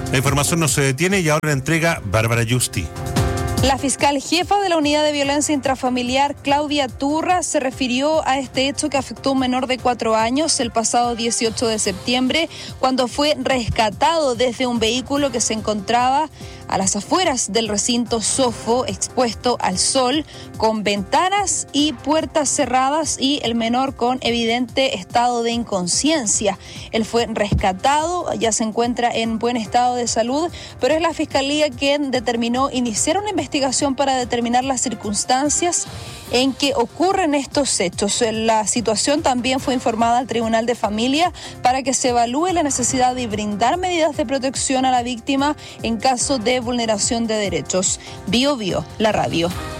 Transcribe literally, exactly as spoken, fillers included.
La información no se detiene y ahora entrega Bárbara Justi. La fiscal jefa de la Unidad de Violencia Intrafamiliar, Claudia Turra, se refirió a este hecho que afectó a un menor de cuatro años el pasado dieciocho de septiembre, cuando fue rescatado desde un vehículo que se encontraba a las afueras del recinto Sofo, expuesto al sol, con ventanas y puertas cerradas y el menor con evidente estado de inconsciencia. Él fue rescatado, ya se encuentra en buen estado de salud, pero es la Fiscalía quien determinó iniciar una investigación para determinar las circunstancias en que ocurren estos hechos. La situación también fue informada al Tribunal de Familia para que se evalúe la necesidad de brindar medidas de protección a la víctima en caso de vulneración de derechos. Bio Bio, la radio.